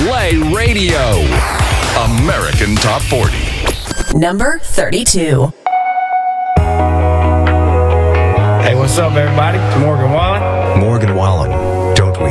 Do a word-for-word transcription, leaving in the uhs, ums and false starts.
Play Radio. American Top forty. Number thirty-two. Hey, what's up, everybody? It's Morgan Wallen. Morgan Wallen.